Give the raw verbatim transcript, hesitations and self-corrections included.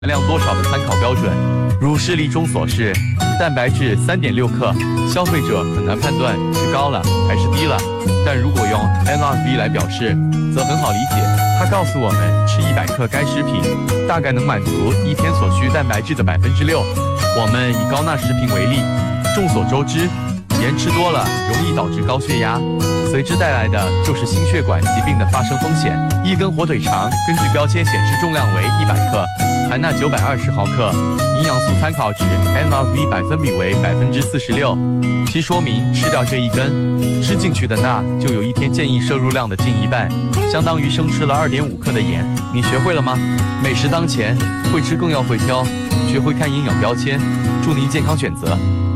含量多少的参考标准。如事例中所示，蛋白质 三点六 克，消费者很难判断是高了还是低了。但如果用 N R V 来表示，则很好理解。它告诉我们，吃一百克该食品，大概能满足一天所需蛋白质的 百分之六。我们以高钠食品为例，众所周知，盐吃多了容易导致高血压，随之带来的就是心血管疾病的发生风险。一根火腿肠根据标签显示重量为一百克，含钠九百二十毫克，营养素参考值 N R V 百分比为 百分之四十六， 其说明吃掉这一根，吃进去的钠就有一天建议摄入量的近一半，相当于生吃了 二点五 克的盐。你学会了吗？美食当前，会吃更要会挑，学会看营养标签，祝您健康选择。